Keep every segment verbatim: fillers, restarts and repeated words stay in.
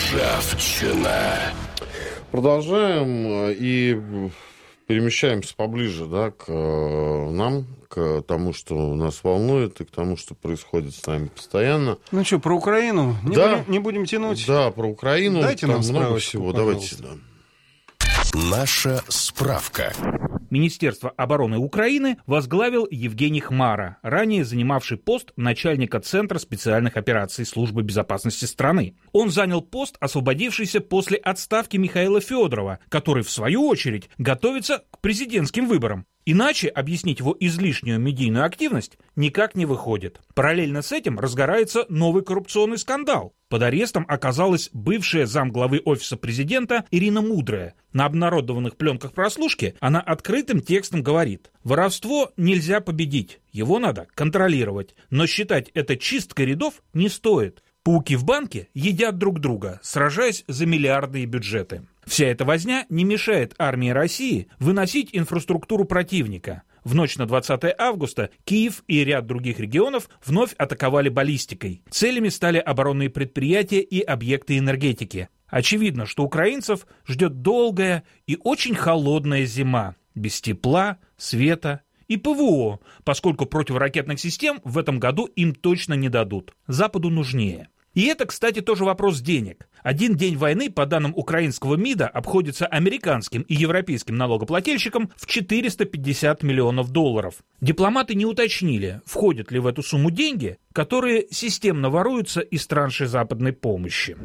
Ржавчина. Продолжаем и перемещаемся поближе, да, к нам, к тому, что нас волнует, и к тому, что происходит с нами постоянно. Ну что, про Украину? Не, да, будем, не будем тянуть? Да, про Украину. Дайте там нам много всего. пожалуйста. Давайте, да. Наша справка. Министерство обороны Украины возглавил Евгений Хмара, ранее занимавший пост начальника Центра специальных операций Службы безопасности страны. Он занял пост, освободившийся после отставки Михаила Федорова, который, в свою очередь, готовится к президентским выборам. Иначе объяснить его излишнюю медийную активность никак не выходит. Параллельно с этим разгорается новый коррупционный скандал. Под арестом оказалась бывшая замглавы Офиса президента Ирина Мудрая. На обнародованных пленках прослушки она открытым текстом говорит: «Воровство нельзя победить, его надо контролировать, но считать это чисткой рядов не стоит. Пауки в банке едят друг друга, сражаясь за миллиарды и бюджеты». Вся эта возня не мешает армии России выносить инфраструктуру противника. В ночь на двадцатое августа Киев и ряд других регионов вновь атаковали баллистикой. Целями стали оборонные предприятия и объекты энергетики. Очевидно, что украинцев ждет долгая и очень холодная зима, без тепла, света и ПВО, поскольку противоракетных систем в этом году им точно не дадут. Западу нужнее. И это, кстати, тоже вопрос денег. Один день войны, по данным украинского МИДа, обходится американским и европейским налогоплательщикам в четыреста пятьдесят миллионов долларов. Дипломаты не уточнили, входят ли в эту сумму деньги, которые системно воруются из траншей западной помощи.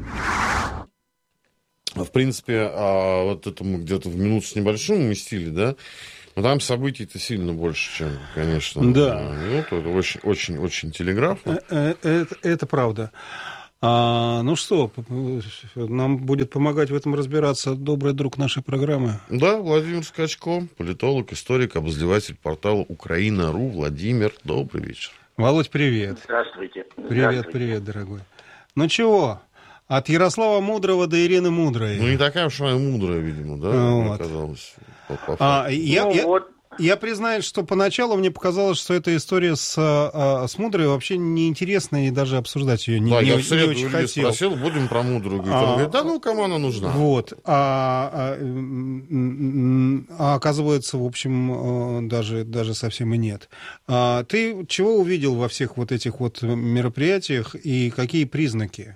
В принципе, вот это мы где-то в минуту с небольшим уместили, да? Но там событий-то сильно больше, чем, конечно, да. минуту. Это очень-очень телеграфно. Это, это правда. А, ну что, нам будет помогать в этом разбираться добрый друг нашей программы. Да, Владимир Скачко, политолог, историк, обозреватель портала Украина.ру. Владимир, добрый вечер. Володь, привет. Здравствуйте. Привет, Здравствуйте. Привет, дорогой. Ну чего, от Ярослава Мудрого до Ирины Мудрой. Ну, не такая уж она мудрая, видимо, да, вот. оказалась. По, по а, я, ну, я... вот. Я признаюсь, что поначалу мне показалось, что эта история с, а, с Мудрой вообще неинтересна, и даже обсуждать ее не, да, не, я не в среду очень Ильи хотел. Спросил, будем про Мудрую говорить. А, Он говорит, да ну, кому она нужна? Вот. А, а, а оказывается, в общем, даже, даже совсем и нет. А, ты чего увидел во всех вот этих вот мероприятиях и какие признаки?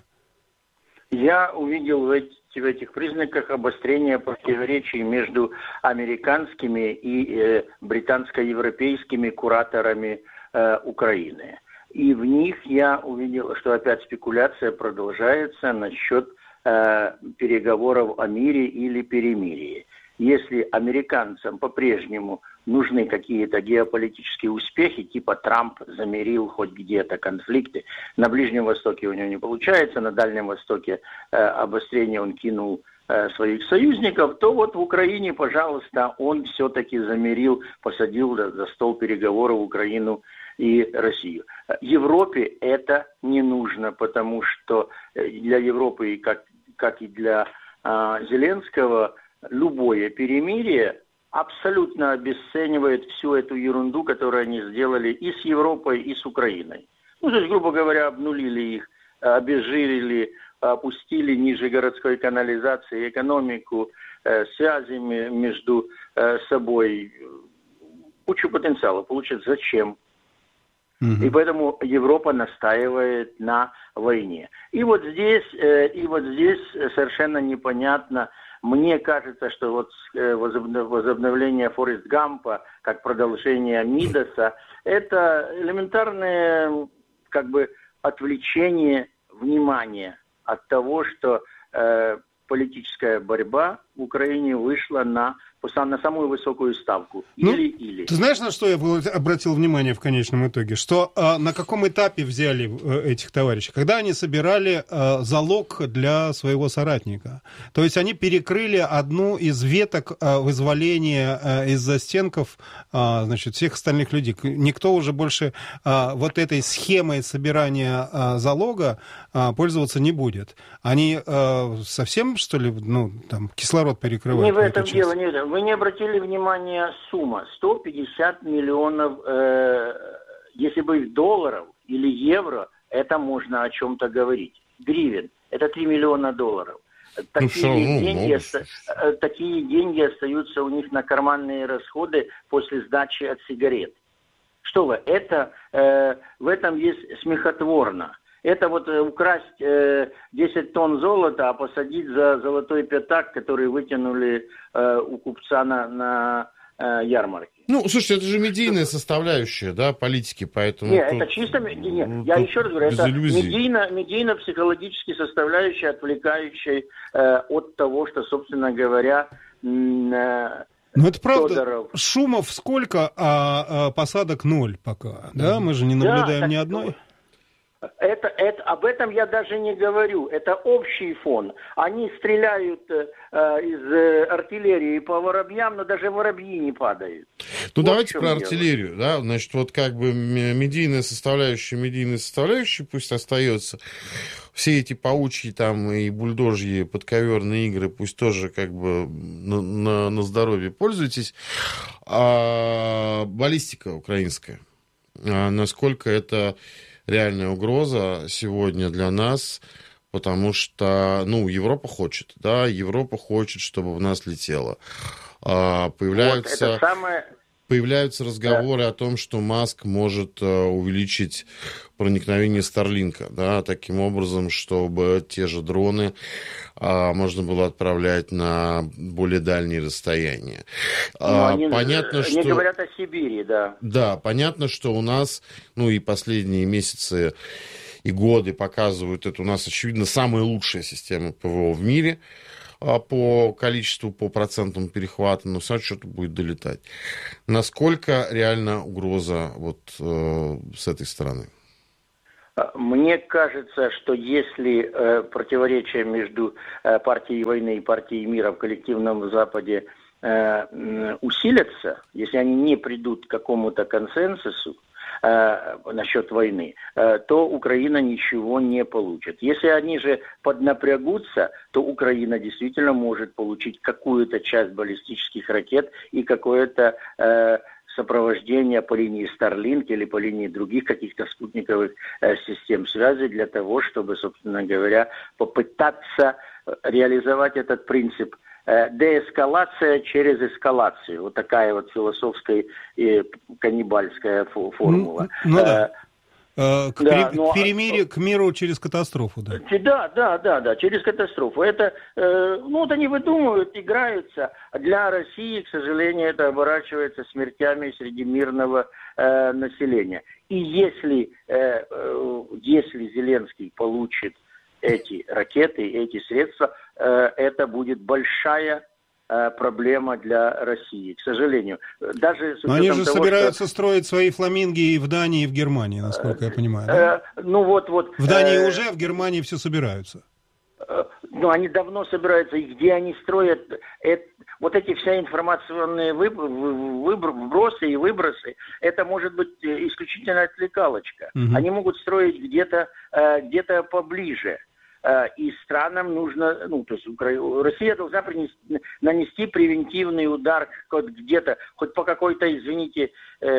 Я увидел в этих в этих признаках обострения противоречий между американскими и э, британско-европейскими кураторами э, Украины. И в них я увидел, что опять спекуляция продолжается насчет э, переговоров о мире или перемирии. Если американцам по-прежнему нужны какие-то геополитические успехи, типа Трамп замирил хоть где-то конфликты, на Ближнем Востоке у него не получается, на Дальнем Востоке э, обострение он кинул э, своих союзников, то вот в Украине, пожалуйста, он все-таки замирил, посадил за, за стол переговоров Украину и Россию. Европе это не нужно, потому что для Европы, как, как и для э, Зеленского, любое перемирие абсолютно обесценивает всю эту ерунду, которую они сделали и с Европой, и с Украиной. Ну, то есть, грубо говоря, обнулили их, обезжирили, опустили ниже городской канализации экономику, связи между собой. Кучу потенциала. Получается, зачем? И поэтому Европа настаивает на войне. И вот здесь, и вот здесь совершенно непонятно. Мне кажется, что вот возобновление Форест Гампа как продолжение Мидаса – это элементарное как бы отвлечение внимания от того, что э, политическая борьба в Украине вышла на, на самую высокую ставку. Или-или. Ну, ты знаешь, на что я обратил внимание в конечном итоге? Что э, на каком этапе взяли э, этих товарищей? Когда они собирали э, залог для своего соратника. То есть они перекрыли одну из веток э, вызволения э, из застенков э, значит, всех остальных людей. Никто уже больше э, вот этой схемой собирания э, залога э, пользоваться не будет. Они э, совсем, что ли, ну, там, кислород перекрывают? Не в этом дело, не в этом. Вы не обратили внимания, сумма сто пятьдесят миллионов, э, если бы долларов или евро, это можно о чем-то говорить. Гривен. это три миллиона долларов. Такие, ну, деньги, много, оста... такие деньги остаются у них на карманные расходы после сдачи от сигарет. Что вы, это, э, в этом есть смехотворно. Это вот э, украсть э, десять тонн золота, а посадить за золотой пятак, который вытянули э, у купца на, на э, ярмарке. Ну, слушайте, это же медийная составляющая, да, политики, поэтому... Нет, тут, это чисто... Нет, ну, я еще раз говорю, это иллюзий. медийно, медийно-психологически составляющая, отвлекающая э, от того, что, собственно говоря... Э, Ну, это правда. Федоров. Шумов сколько, а, а посадок ноль пока, да? Мы же не наблюдаем да, ни так, одной. Это, это, об этом я даже не говорю. Это общий фон. Они стреляют э, из э, артиллерии по воробьям, но даже воробьи не падают. Ну, вот давайте про дело. артиллерию, да, значит, вот как бы медийная составляющая, медийная составляющая пусть остается. Все эти паучьи там и бульдожьи подковерные игры пусть тоже как бы на, на, на здоровье пользуйтесь. А баллистика украинская, а насколько это реальная угроза сегодня для нас, потому что, ну, Европа хочет, да, Европа хочет, чтобы в нас летело. А, появляются, вот это самое... появляются разговоры да. о том, что Маск может а, увеличить проникновение Старлинка, да, таким образом, чтобы те же дроны а, можно было отправлять на более дальние расстояния. А, они, понятно, они что... говорят о Сибири, да. Да, понятно, что у нас, ну и последние месяцы и годы показывают, это у нас, очевидно, самая лучшая система ПВО в мире а, по количеству, по процентам перехвата, но все что-то будет долетать. Насколько реальна угроза вот э, с этой стороны? Мне кажется, что если э, противоречия между э, партией войны и партией мира в коллективном Западе э, усилятся, если они не придут к какому-то консенсусу э, насчет войны, э, то Украина ничего не получит. Если они же поднапрягутся, то Украина действительно может получить какую-то часть баллистических ракет и какое-то... Э, сопровождения по линии Starlink или по линии других каких-то спутниковых э, систем связи для того, чтобы, собственно говоря, попытаться реализовать этот принцип э, деэскалация через эскалацию. Вот такая вот философская и каннибальская фо- формула. Ну, ну да. К, да, пере... но... к перемирию, к миру через катастрофу, да. Да, да, да, да, через катастрофу. Это, э, ну, вот они выдумывают, играются. Для России, к сожалению, это оборачивается смертями среди мирного э, населения. И если, э, э, если Зеленский получит эти ракеты, эти средства, э, это будет большая проблема для России, к сожалению. Даже Но они же того, собираются что... строить свои фламинги и в Дании, и в Германии, насколько я понимаю. Да? Э, ну вот, вот. В Дании э, уже, в Германии все собираются. Э, ну, они давно собираются, и где они строят... Это, вот эти все информационные выбросы и выбросы, это может быть исключительно отвлекалочка. Угу. Они могут строить где-то, э, где-то поближе. И странам нужно, ну, то есть Россия должна принести, нанести превентивный удар хоть где-то, хоть по какой-то, извините,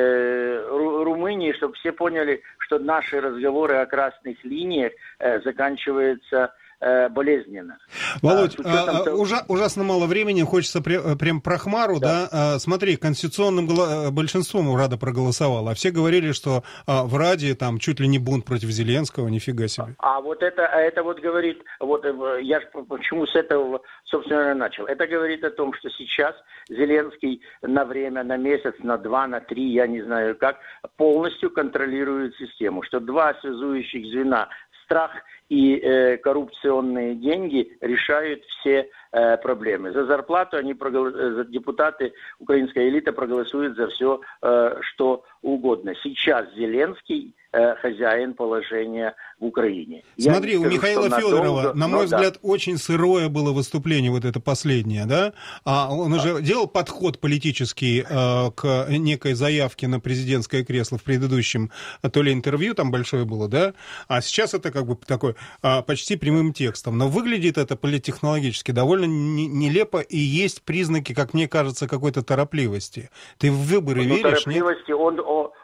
э, Румынии, чтобы все поняли, что наши разговоры о красных линиях э, заканчиваются э, болезненно. Володь, а, а, того... ужа, ужасно мало времени, хочется прям, прям про Хмару, да? да? А, смотри, конституционным голо... большинством Рада проголосовала, а все говорили, что а, в Раде там чуть ли не бунт против Зеленского, нифига себе. А, а вот это, это вот говорит, вот я почему с этого, собственно, начал. Это говорит о том, что сейчас Зеленский на время, на месяц, на два, на три, я не знаю как, полностью контролирует систему, что два связующих звена, страх и э, коррупционные деньги решают все э, проблемы. За зарплату они проголос... за депутаты, украинская элита проголосует за все, э, что угодно. Сейчас Зеленский э, хозяин положения в Украине. Смотри, Я у скажу, Михаила Федорова, надолго, на мой взгляд, да. очень сырое было выступление, вот это последнее, да? А он уже делал подход политический э, к некой заявке на президентское кресло в предыдущем, то ли интервью там большое было, да? А сейчас это как бы такой э, почти прямым текстом. Но выглядит это политтехнологически довольно нелепо, и есть признаки, как мне кажется, какой-то торопливости. Ты в выборы ну, веришь, торопливости, нет? Он, он,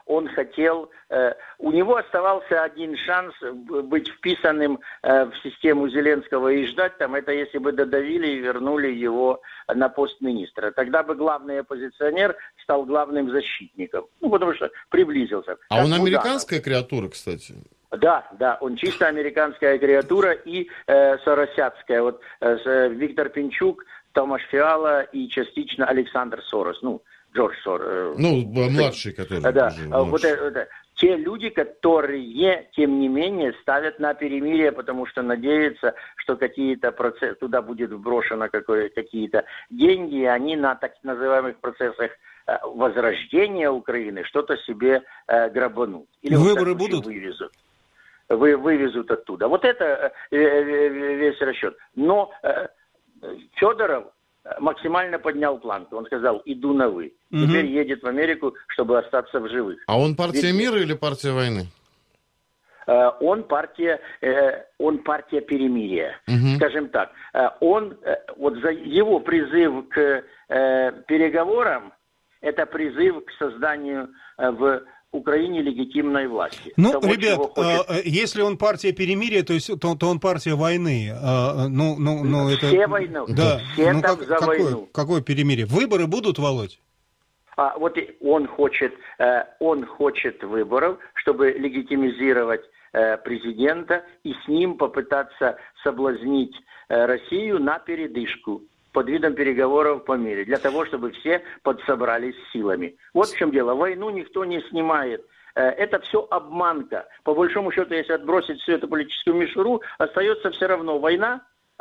он хотел... Э, у него оставался один шанс быть вписанным э, в систему Зеленского и ждать там, это если бы додавили и вернули его на пост министра. Тогда бы главный оппозиционер стал главным защитником. Ну, потому что приблизился. А как он Буданов. Американская креатура, кстати? Да, да, он чисто американская креатура и э, соросятская. Вот э, Виктор Пинчук, Томаш Фиала и частично Александр Сорос. Ну, Джордж Сорос. Э, ну, младший, который. Да, уже, вот младший. это, те люди, которые, тем не менее, ставят на перемирие, потому что надеются, что какие-то процессы, туда будет вброшено какие-то деньги, и они на так называемых процессах э, возрождения Украины что-то себе э, грабанут. Или выборы будут? Вывезут. Вы, вывезут оттуда. Вот это э, э, весь расчет. Но э, Федоров максимально поднял планку. Он сказал, иду на вы. Угу. Теперь едет в Америку, чтобы остаться в живых. А он партия Ведь... мира или партия войны? Э, он партия, э, он партия перемирия. Угу. Скажем так. Э, он, э, вот за его призыв к э, переговорам, это призыв к созданию э, в Украине легитимной власти. Ну, того, ребят, хочет... э, если он партия перемирия, то есть то, то он партия войны. Э, ну, ну, ну, это... Все войну. Да. Все ну, там как, за какое, войну. Какое перемирие? Выборы будут, Володь? А вот он хочет, э, он хочет выборов, чтобы легитимизировать э, президента и с ним попытаться соблазнить э, Россию на передышку под видом переговоров по миру, для того, чтобы все подсобрались силами. Вот в чем дело. Войну никто не снимает. Это все обманка. По большому счету, если отбросить всю эту политическую мишуру, остается все равно война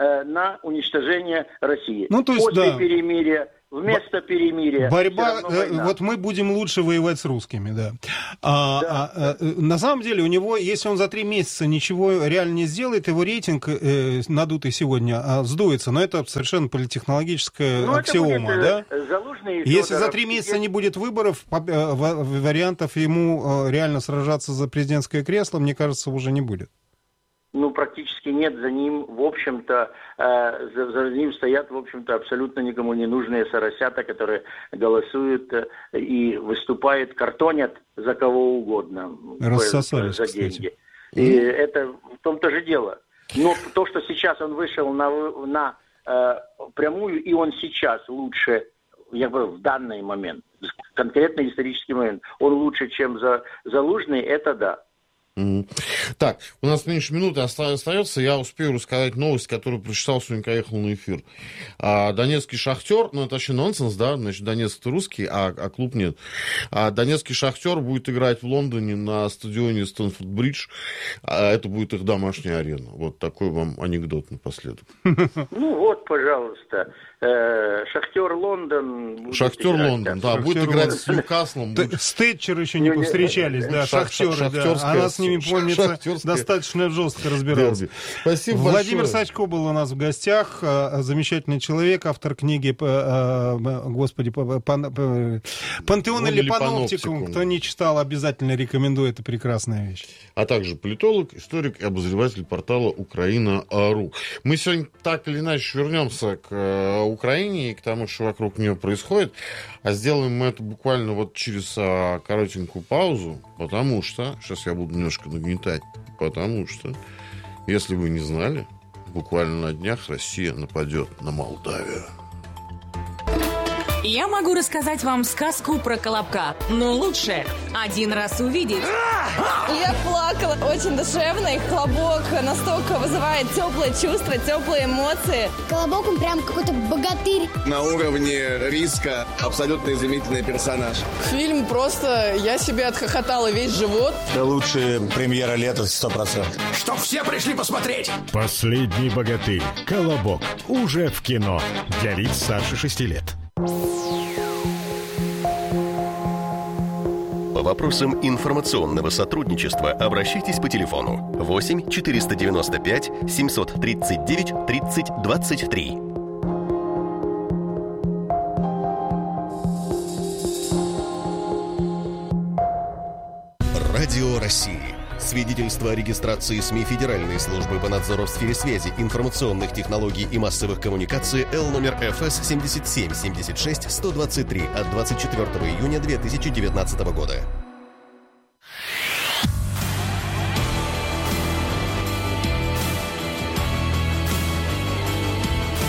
на уничтожение России. Ну, то есть, После да. перемирия, вместо перемирия. Борьба, вот мы будем лучше воевать с русскими, да. А, да. А, на самом деле у него, если он за три месяца ничего реально не сделает, его рейтинг, э, надутый сегодня, сдуется. Но это совершенно политтехнологическая ну, аксиома, да? Залужный, если за три месяца не будет выборов, вариантов ему реально сражаться за президентское кресло, мне кажется, уже не будет. Ну, практически нет. За ним, в общем-то, э, за, за ним стоят, в общем-то, абсолютно никому не нужные соросята, которые голосуют э, и выступают, картонят за кого угодно. Рассосались, за деньги. Кстати. И mm. это в том-то же дело. Но то, что сейчас он вышел на, на э, прямую, и он сейчас лучше, я говорю, в данный момент, конкретно исторический момент, он лучше, чем за, Залужный, это да. Mm. Так, у нас меньше минуты остается, я успею рассказать новость, которую прочитал сегодня, когда ехал на эфир. А, Донецкий Шахтер, ну это вообще нонсенс, да, значит, Донецк русский, а, а клуб нет. А Донецкий Шахтер будет играть в Лондоне на стадионе Стэнфорд-Бридж, а это будет их домашняя арена. Вот такой вам анекдот напоследок. Ну вот, пожалуйста. Шахтер Лондон. Шахтер Лондон, да, Шахтер будет Лондон. играть с Ньюкаслом. Будет... С Тэтчер еще не повстречались, да, шахтеры, да. Она с ними, помнится, достаточно жестко разбиралась. Спасибо Владимир большое. Сачко был у нас в гостях, замечательный человек, автор книги, господи, «Пантеон или Паноптикум». Кто не читал, обязательно рекомендую, это прекрасная вещь. А также политолог, историк и обозреватель портала Украина.ру. Мы сегодня так или иначе вернемся к Украине и к тому, что вокруг нее происходит, а сделаем мы это буквально вот через а, коротенькую паузу, потому что, сейчас я буду немножко нагнетать, потому что, если вы не знали, буквально на днях Россия нападет на Молдавию. Я могу рассказать вам сказку про Колобка, но лучше один раз увидеть. Я плакала. Очень душевный. Колобок настолько вызывает теплые чувства, теплые эмоции. Колобок, он прям какой-то богатырь. На уровне риска абсолютно изумительный персонаж. Фильм просто... Я себе отхохотала весь живот. Это лучшая премьера лета, сто процентов. Чтоб все пришли посмотреть. «Последний богатырь. Колобок». Уже в кино. Для лиц старше шести лет. По вопросам информационного сотрудничества обращайтесь по телефону восемь четыреста девяносто пять семьсот тридцать девять тридцать двадцать три. Радио России. Свидетельство о регистрации СМИ Федеральной службы по надзору в сфере связи, информационных технологий и массовых коммуникаций Л номер Эф Эс семьдесят семь семьдесят шесть сто двадцать три от двадцать четвёртого июня две тысячи девятнадцатого года.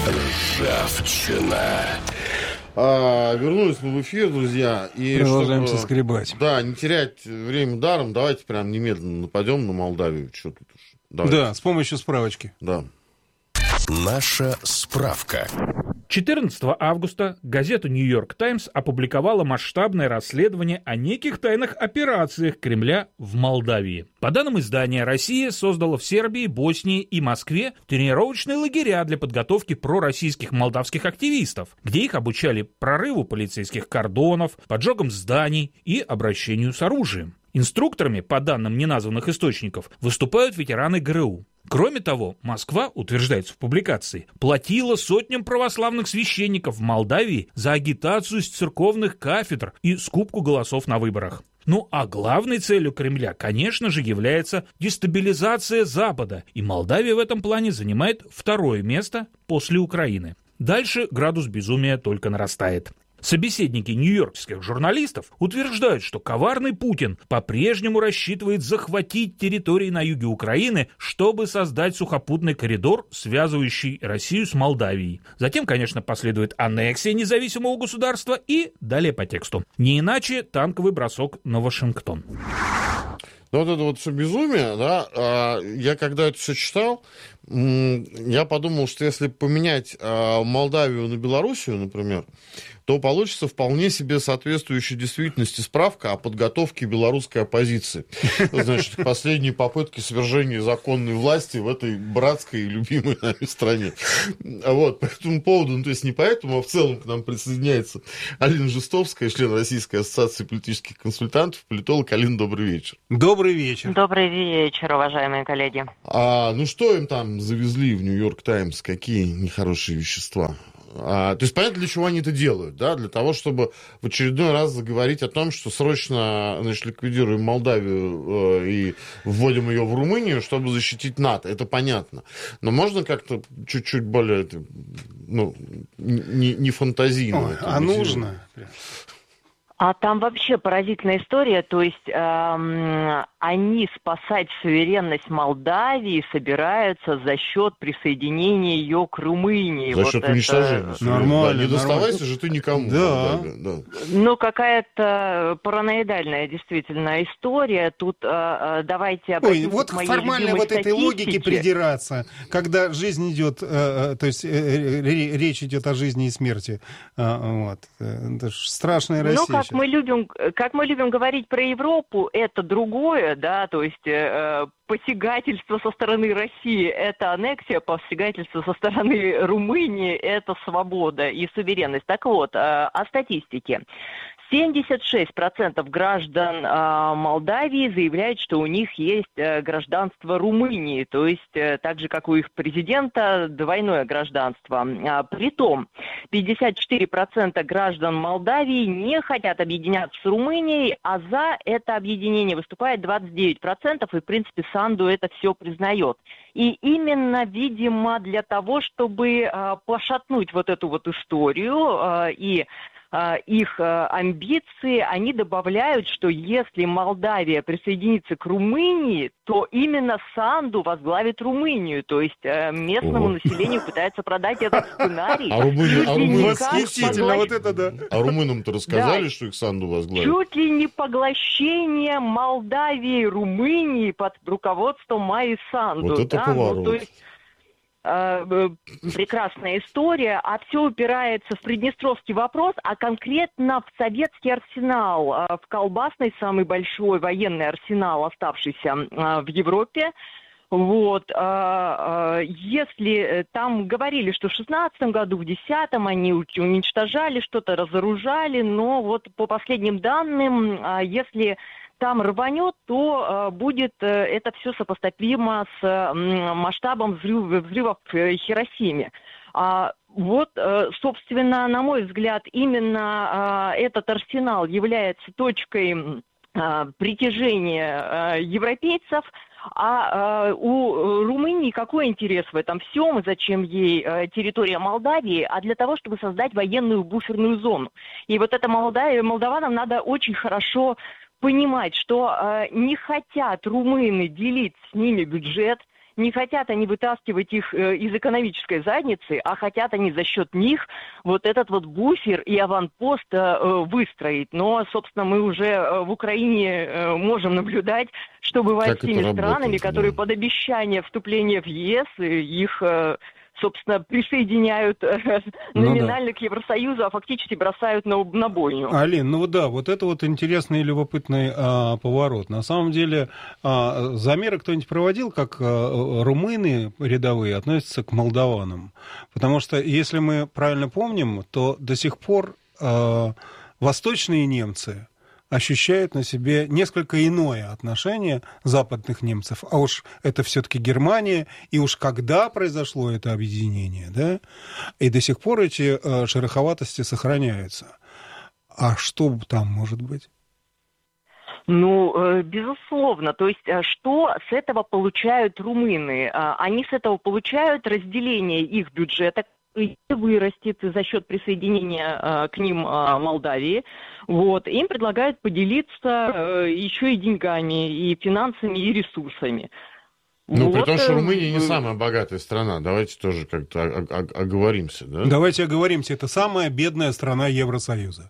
Ржавчина. А, вернулись мы в эфир, друзья. И продолжаем чтобы, соскребать. Да, не терять время даром, давайте прям немедленно нападем на Молдавию. Что тут уж? Давайте. Да, с помощью справочки. Да. Наша справка. четырнадцатого августа газета «Нью-Йорк Таймс» опубликовала масштабное расследование о неких тайных операциях Кремля в Молдавии. По данным издания, Россия создала в Сербии, Боснии и Москве тренировочные лагеря для подготовки пророссийских молдавских активистов, где их обучали прорыву полицейских кордонов, поджогам зданий и обращению с оружием. Инструкторами, по данным неназванных источников, выступают ветераны ГРУ. Кроме того, Москва, утверждается в публикации, платила сотням православных священников в Молдавии за агитацию с церковных кафедр и скупку голосов на выборах. Ну а главной целью Кремля, конечно же, является дестабилизация Запада, и Молдавия в этом плане занимает второе место после Украины. Дальше градус безумия только нарастает. Собеседники нью-йоркских журналистов утверждают, что коварный Путин по-прежнему рассчитывает захватить территории на юге Украины, чтобы создать сухопутный коридор, связывающий Россию с Молдавией. Затем, конечно, последует аннексия независимого государства и далее по тексту. Не иначе танковый бросок на Вашингтон. Ну, вот это вот все безумие, да, я когда это все читал, я подумал, что если поменять Молдавию на Белоруссию, например, то получится вполне себе соответствующая действительности справка о подготовке белорусской оппозиции. Значит, последние попытки свержения законной власти в этой братской и любимой нами стране. Вот, по этому поводу, ну, то есть не поэтому, а в целом к нам присоединяется Алина Жестовская, член Российской ассоциации политических консультантов, политолог. Алина, добрый вечер. Добрый вечер. Добрый вечер, уважаемые коллеги. А, ну, что им там завезли в Нью-Йорк Таймс? Какие нехорошие вещества? А, то есть понятно, для чего они это делают, да? Для того, чтобы в очередной раз заговорить о том, что срочно, значит, ликвидируем Молдавию э, и вводим ее в Румынию, чтобы защитить НАТО. Это понятно. Но можно как-то чуть-чуть более, ну, не, не фантазийно. Ой, а нужно? А там вообще поразительная история, то есть эм, они спасать суверенность Молдавии собираются за счет присоединения ее к Румынии. За вот счет это... уничтожения. Нормально. Да, не доставайся нормально. же ты никому. Да. Да, да. Ну, какая-то параноидальная действительно история. Тут э, давайте обратимся Ой, вот к моей формально любимой вот этой статистике. логике придираться, когда жизнь идет, э, то есть э, речь идет о жизни и смерти. Э, вот. Это ж страшная Россия. Ну, как сейчас. мы любим, как мы любим говорить про Европу, это другое, да, то есть э, посягательство со стороны России – это аннексия, посягательство со стороны Румынии – это свобода и суверенность. Так вот, э, о статистике. семьдесят шесть процентов граждан э, Молдавии заявляют, что у них есть э, гражданство Румынии, то есть э, так же, как у их президента, двойное гражданство. А, притом пятьдесят четыре процента граждан Молдавии не хотят объединяться с Румынией, а за это объединение выступает двадцать девять процентов, и, в принципе, Санду это все признает. И именно, видимо, для того, чтобы э, пошатнуть вот эту вот историю э, и их амбиции, они добавляют, что если Молдавия присоединится к Румынии, то именно Санду возглавит Румынию. То есть местному О. населению пытаются продать этот сценарий. А, румыны, а, румыны, восхитительно, вот это да. А румынам-то рассказали, да. что их Санду возглавит? Чуть ли не поглощение Молдавии и Румынии под руководством Майи Санду. Вот это да? поворот. Ну, то есть, прекрасная история, а все упирается в приднестровский вопрос, а конкретно в советский арсенал, в колбасный, самый большой военный арсенал, оставшийся в Европе. Вот, если там говорили, что в шестнадцатом году, в десятом они уничтожали что-то, разоружали, но вот по последним данным, если там рванет, то э, будет э, это все сопоставимо с э, масштабом взрыв, взрывов в Хиросиме. А, вот, э, собственно, на мой взгляд, именно э, этот арсенал является точкой э, притяжения э, европейцев. А э, у Румынии какой интерес в этом всем, зачем ей э, территория Молдавии, а для того, чтобы создать военную буферную зону. И вот это Молдавия, молдаванам надо очень хорошо понимать, что э, не хотят румыны делить с ними бюджет, не хотят они вытаскивать их э, из экономической задницы, а хотят они за счет них вот этот вот буфер и аванпост э, выстроить. Но, собственно, мы уже э, в Украине э, можем наблюдать, что бывает как с теми это странами, работает, которые да. под обещание вступления в ЕС, их... Э, собственно, присоединяют э, номинально ну, да. к Евросоюзу, а фактически бросают на, на бойню. Алин, ну да, вот это вот интересный и любопытный а, поворот. На самом деле, а, замеры кто-нибудь проводил, как а, румыны рядовые относятся к молдаванам? Потому что, если мы правильно помним, то до сих пор а, восточные немцы ощущают на себе несколько иное отношение западных немцев. А уж это все-таки Германия, и уж когда произошло это объединение, да, и до сих пор эти э, шероховатости сохраняются. А что там может быть? Ну, э, безусловно. То есть, что с этого получают румыны? Они с этого получают разделение их бюджета, вырастет за счет присоединения э, к ним э, Молдавии. Вот. Им предлагают поделиться э, еще и деньгами, и финансами, и ресурсами. Ну, вот, при том, что э, Румыния не самая богатая страна. Давайте тоже как-то оговоримся, да? Давайте оговоримся. Это самая бедная страна Евросоюза.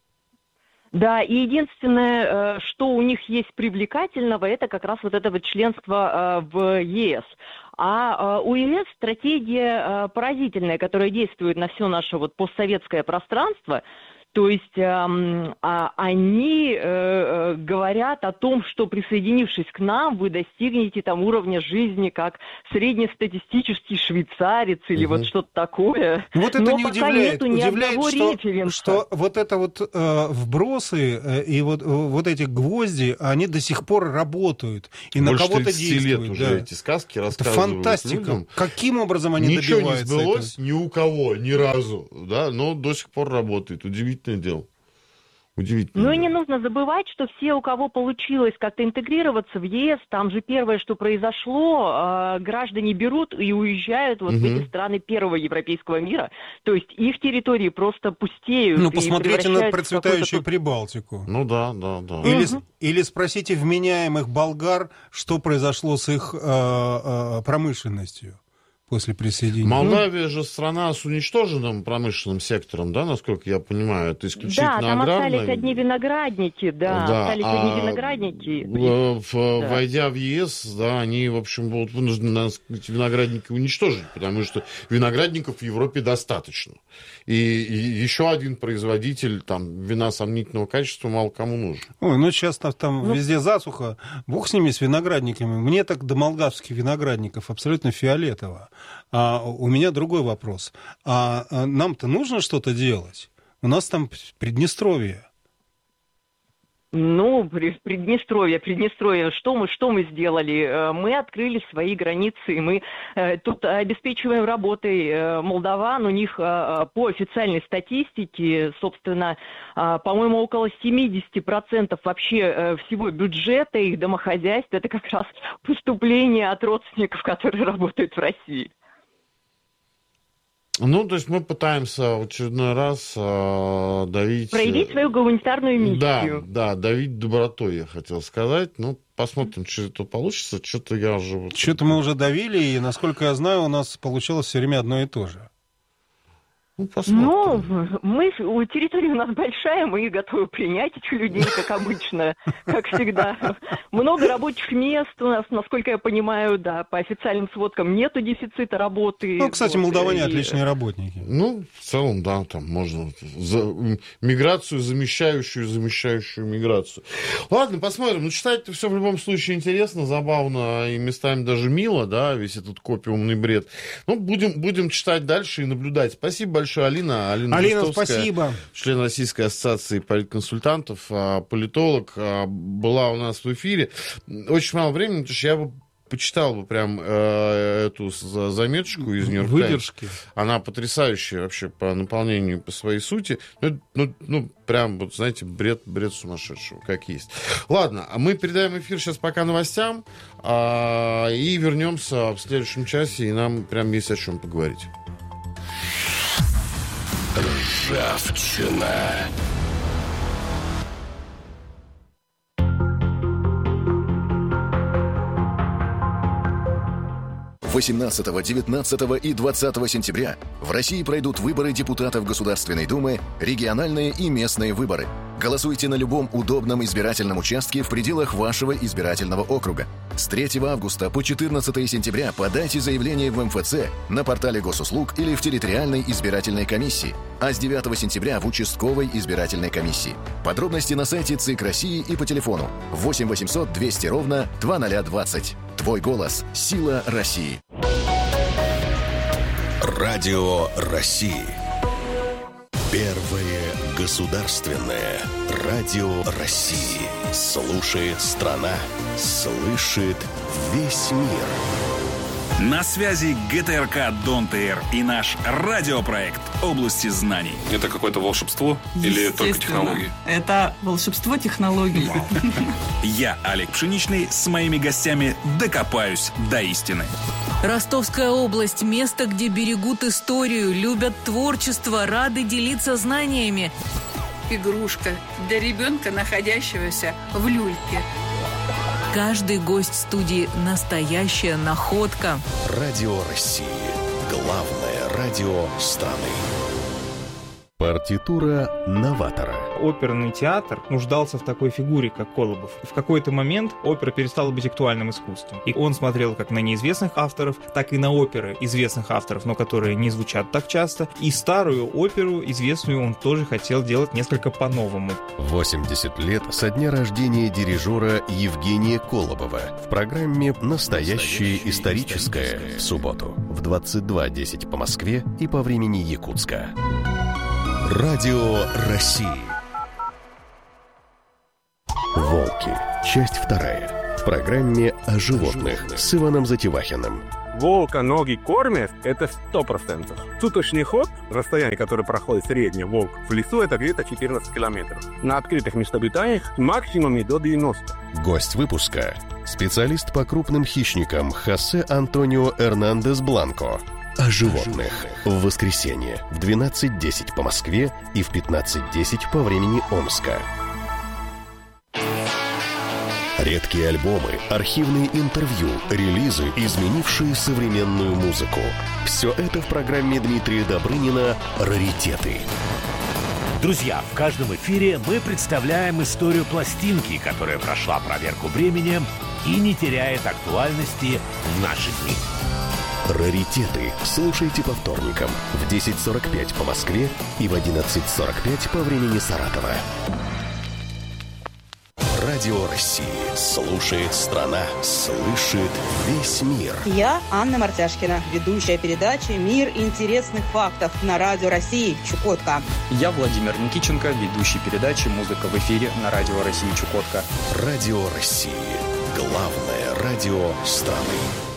Да, и единственное, что у них есть привлекательного, это как раз вот это вот членство в ЕС. А у ЕС стратегия поразительная, которая действует на все наше вот постсоветское пространство. То есть э, они э, говорят о том, что, присоединившись к нам, вы достигнете там уровня жизни как среднестатистический швейцарец или угу. вот что-то такое. Вот это Но не пока удивляет. нету ни Удивляет, одного что, референса. что вот это вот э, вбросы э, и вот, вот эти гвозди, они до сих пор работают и больше на кого-то тридцать действуют. лет уже да. эти сказки это рассказывают фантастика. людям. Каким образом они Ничего добиваются не сбылось этого? ни у кого, ни разу, да, но до сих пор работает. Удивительное дело. Удивительно. Ну и не нужно забывать, что все, у кого получилось как-то интегрироваться в ЕС, там же первое, что произошло, э, граждане берут и уезжают вот угу. в эти страны первого европейского мира. То есть их территории просто пустеют. Ну, посмотрите на в процветающую Прибалтику. Ну да, да, да. Или, угу. или спросите вменяемых болгар, что произошло с их э, э, промышленностью после присоединения. Молдавия же страна с уничтоженным промышленным сектором, да, насколько я понимаю, это исключительно аграрная. Да, там аграрная... остались одни виноградники, да, да остались а одни виноградники. В, в, да. Войдя в ЕС, да, они, в общем, будут вынуждены эти виноградники уничтожить, потому что виноградников в Европе достаточно. И, и еще один производитель там вина сомнительного качества мало кому нужен. Ой, ну сейчас там, там ну... везде засуха, бог с ними, с виноградниками. Мне так до молдавских виноградников абсолютно фиолетово. А у меня другой вопрос. А, а нам-то нужно что-то делать? У нас там Приднестровье. Ну, Приднестровье, Приднестровье, что мы, что мы сделали? Мы открыли свои границы, мы тут обеспечиваем работой молдаван, у них по официальной статистике, собственно, по-моему, около семьдесят процентов вообще всего бюджета их домохозяйств, это как раз поступление от родственников, которые работают в России. Ну, то есть мы пытаемся в очередной раз э, давить... Проявить свою гуманитарную миссию. Да, да, давить добротой, я хотел сказать. Ну, посмотрим, что это получится. Что-то я уже... Что-то мы уже давили, и, насколько я знаю, у нас получилось все время одно и то же. Ну, посмотрим. Ну, мы, территория у нас большая, мы готовы принять этих людей, как обычно, как всегда. Много рабочих мест у нас, насколько я понимаю, да, по официальным сводкам нету дефицита работы. Ну, кстати, вот, молдаване и... отличные работники. Ну, в целом, да, там можно за... миграцию, замещающую, замещающую миграцию. Ладно, посмотрим. Ну, читать-то все в любом случае интересно, забавно и местами даже мило, да, весь этот копиумный бред. Ну, будем, будем читать дальше и наблюдать. Спасибо большое. Алина. Алина, Алина, спасибо. Член Российской ассоциации политконсультантов, политолог, была у нас в эфире. Очень мало времени, потому что я бы почитал бы прям э, эту заметочку из Нью-Йорк Таймс. Выдержки. Она потрясающая вообще по наполнению, по своей сути. Ну, ну, ну прям, вот, знаете, бред, бред сумасшедшего, как есть. Ладно, а мы передаем эфир сейчас пока новостям а, и вернемся в следующем часе, и нам прям есть о чем поговорить. Ржавчина. восемнадцатого, девятнадцатого и двадцатого сентября в России пройдут выборы депутатов Государственной Думы, региональные и местные выборы. Голосуйте на любом удобном избирательном участке в пределах вашего избирательного округа. С третьего августа по четырнадцатое сентября подайте заявление в эм эф цэ, на портале госуслуг или в территориальной избирательной комиссии, а с девятого сентября в участковой избирательной комиссии. Подробности на сайте ЦИК России и по телефону восемь восемьсот двести ровно двадцать ноль двадцать. Твой голос – сила России. Радио России. Первое государственное радио России. Слушает страна, слышит весь мир. На связи гэ тэ эр ка Дон тэ эр и наш радиопроект «Области знаний». Это какое-то волшебство или только технологии? Это волшебство технологий. Я, Олег Пшеничный, с моими гостями докопаюсь до истины. Ростовская область – место, где берегут историю, любят творчество, рады делиться знаниями. Игрушка для ребенка, находящегося в люльке. Каждый гость студии – настоящая находка. Радио России. Главное радио страны. Партитура новатора. Оперный театр нуждался в такой фигуре, как Колобов. В какой-то момент опера перестала быть актуальным искусством. И он смотрел как на неизвестных авторов, так и на оперы известных авторов, но которые не звучат так часто. И старую оперу, известную, он тоже хотел делать несколько по-новому. восемьдесят лет со дня рождения дирижера Евгения Колобова в программе «Настоящее историческое» в субботу в двадцать два десять по Москве и по времени Якутска. Радио России. «Волки». Часть вторая. В программе о животных с Иваном Затевахиным. Волка ноги кормят – это сто процентов. Суточный ход, расстояние, которое проходит средний волк в лесу, это где-то четырнадцать километров. На открытых местобытаниях максимум до девяноста. Гость выпуска – специалист по крупным хищникам Хосе Антонио Эрнандес Бланко. О животных. В воскресенье в двенадцать десять по Москве и в пятнадцать десять по времени Омска. Редкие альбомы, архивные интервью, релизы, изменившие современную музыку. Все это в программе Дмитрия Добрынина «Раритеты». Друзья, в каждом эфире мы представляем историю пластинки, которая прошла проверку временем и не теряет актуальности в наши дни. «Раритеты» слушайте по вторникам в десять сорок пять по Москве и в одиннадцать сорок пять по времени Саратова. Радио России. Слушает страна, слышит весь мир. Я Анна Мартяшкина, ведущая передачи «Мир интересных фактов» на Радио России Чукотка. Я Владимир Никиченко, ведущий передачи «Музыка в эфире» на Радио России Чукотка. Радио России. Главное радио страны.